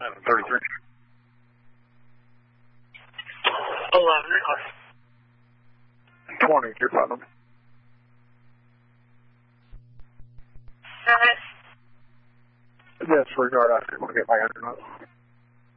33. 11. 20, you're Putnam. Disregard, I want to get my internet.